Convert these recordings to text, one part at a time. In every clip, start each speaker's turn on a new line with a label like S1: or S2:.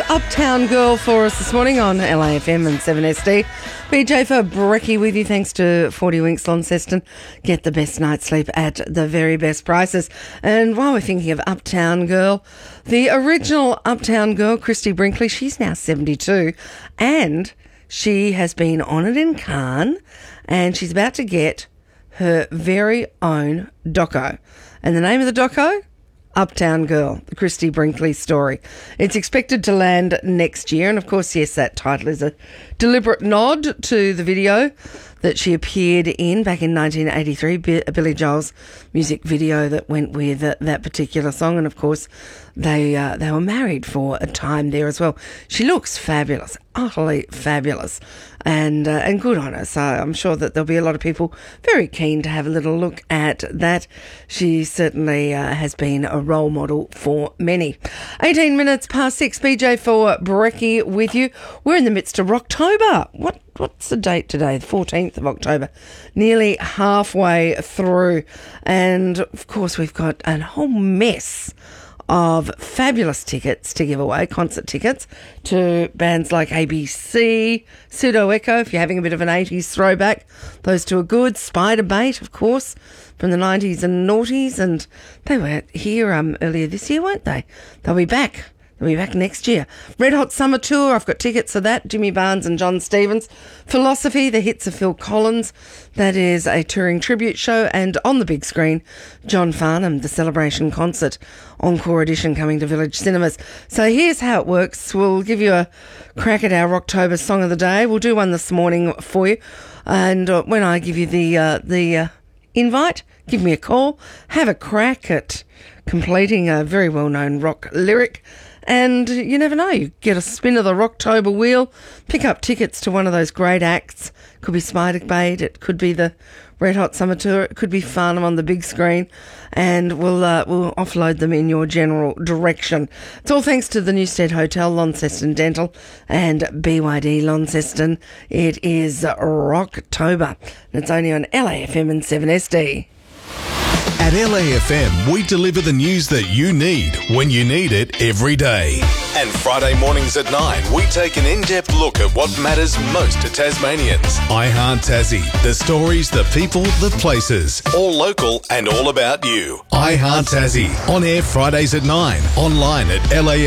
S1: Uptown Girl for us this morning on LAFM and 7SD. BJ for Brekkie with you, thanks to 40 Winks Launceston. Get the best night's sleep at the very best prices. And while we're thinking of Uptown Girl, the original Uptown Girl, Christy Brinkley, she's now 72 and she has been honoured in Cannes and she's about to get her very own doco. And the name of the doco? Uptown Girl, the Christy Brinkley story. It's expected to land next year, and of course, yes, that title is a deliberate nod to the video that she appeared in back in 1983, Billy Joel's music video that went with that particular song, and of course, they were married for a time there as well. She looks fabulous, utterly fabulous, and good on her. So I'm sure that there'll be a lot of people very keen to have a little look at that. She certainly has been a role model for many. 18 minutes past 6, BJ for Brekkie with you. We're in the midst of Rocktober. What's the date today? The 14th of October. Nearly halfway through. And of course, we've got a whole mess of fabulous tickets to give away, concert tickets to bands like ABC, Pseudo Echo, if you're having a bit of an 80s throwback. Those two are good. Spiderbait, of course, from the 90s and noughties, and they were here earlier this year, weren't they? They'll be back. They'll be back next year. Red Hot Summer Tour, I've got tickets for that. Jimmy Barnes and John Stevens. Philosophy, the hits of Phil Collins. That is a touring tribute show. And on the big screen, John Farnham, the Celebration Concert Encore Edition coming to Village Cinemas. So here's how it works. We'll give you a crack at our October Song of the Day. We'll do one this morning for you. And when I give you the invite, give me a call. Have a crack at completing a very well-known rock lyric. And you never know, you get a spin of the Rocktober wheel, pick up tickets to one of those great acts. Could be Spiderbait, it could be the Red Hot Summer Tour, it could be Farnham on the big screen, and we'll offload them in your general direction. It's all thanks to the Newstead Hotel, Launceston Dental, and BYD Launceston. It is Rocktober, and it's only on LAFM and 7SD.
S2: At LAFM, we deliver the news that you need when you need it every day. And Friday mornings at 9, we take an in-depth look at what matters most to Tasmanians. I Heart Tassie, the stories, the people, the places. All local and all about you. I Heart Tassie, on air Fridays at 9, online at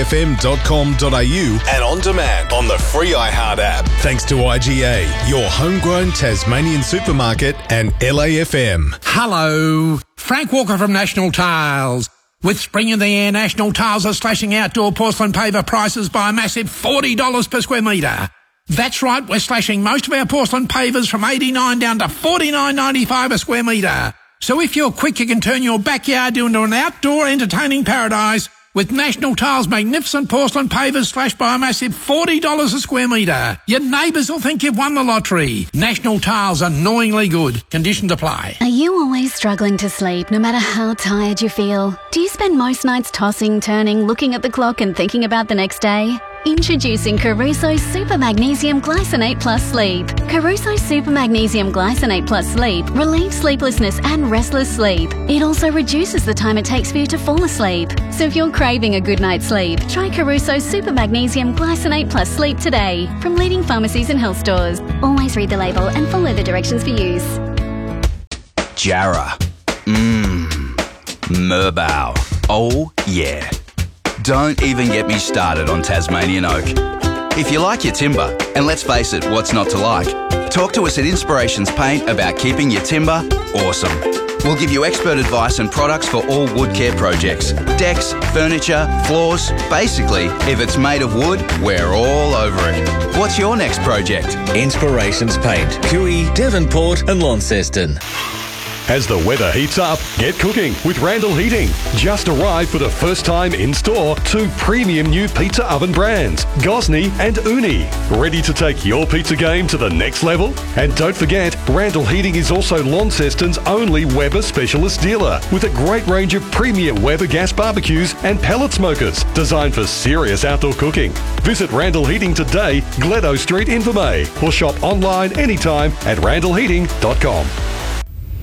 S2: lafm.com.au and on demand on the free iHeart app. Thanks to IGA, your homegrown Tasmanian supermarket, and LAFM.
S3: Hello, Frank Walker from National Tiles. With spring in the air, National Tiles are slashing outdoor porcelain paver prices by a massive $40 per square metre. That's right, we're slashing most of our porcelain pavers from $89 down to $49.95 a square metre. So if you're quick, you can turn your backyard into an outdoor entertaining paradise with National Tiles' magnificent porcelain pavers slashed by a massive $40 a square metre. Your neighbours will think you've won the lottery. National Tiles, annoyingly good. Conditions apply.
S4: Are you always struggling to sleep no matter how tired you feel? Do you spend most nights tossing, turning, looking at the clock and thinking about the next day? Introducing Caruso Super Magnesium Glycinate Plus Sleep. Caruso Super Magnesium Glycinate Plus Sleep relieves sleeplessness and restless sleep. It also reduces the time it takes for you to fall asleep. So if you're craving a good night's sleep, try Caruso Super Magnesium Glycinate Plus Sleep today from leading pharmacies and health stores. Always read the label and follow the directions for use.
S5: Jarrah. Merbau. Oh yeah. Don't even get me started on Tasmanian oak. If you like your timber, and let's face it, what's not to like? Talk to us at Inspirations Paint about keeping your timber awesome. We'll give you expert advice and products for all wood care projects. Decks, furniture, floors. Basically, if it's made of wood, we're all over it. What's your next project?
S6: Inspirations Paint, Huey, Devonport and Launceston.
S7: As the weather heats up, get cooking with Randall Heating. Just arrived for the first time in store 2 premium new pizza oven brands, Gosney and Uni. Ready to take your pizza game to the next level? And don't forget, Randall Heating is also Launceston's only Weber specialist dealer with a great range of premium Weber gas barbecues and pellet smokers designed for serious outdoor cooking. Visit Randall Heating today, Gledo Street, Invermay, or shop online anytime at randallheating.com.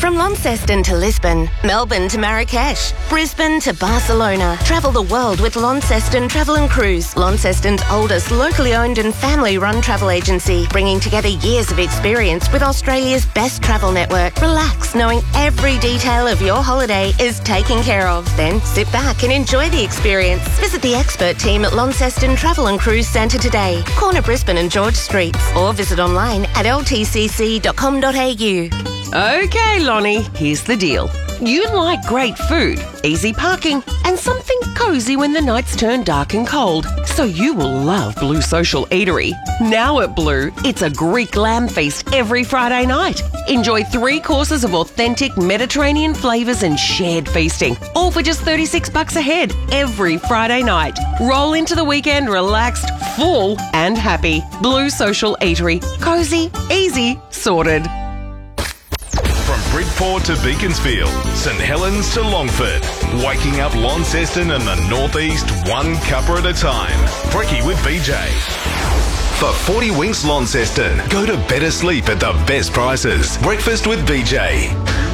S8: From Launceston to Lisbon, Melbourne to Marrakesh, Brisbane to Barcelona. Travel the world with Launceston Travel and Cruise, Launceston's oldest locally owned and family-run travel agency, bringing together years of experience with Australia's best travel network. Relax, knowing every detail of your holiday is taken care of. Then sit back and enjoy the experience. Visit the expert team at Launceston Travel and Cruise Centre today, corner Brisbane and George Streets, or visit online at ltcc.com.au.
S9: Okay, Lonnie, here's the deal. You like great food, easy parking, and something cosy when the nights turn dark and cold. So you will love Blue Social Eatery. Now at Blue, it's a Greek lamb feast every Friday night. Enjoy 3 courses of authentic Mediterranean flavours and shared feasting, all for just $36 a head every Friday night. Roll into the weekend relaxed, full and happy. Blue Social Eatery. Cosy, easy, sorted.
S2: From Bridport to Beaconsfield, St Helens to Longford, waking up Launceston and the northeast one cuppa at a time. Brekkie with BJ. For 40 Winks Launceston, go to better sleep at the best prices. Breakfast with BJ.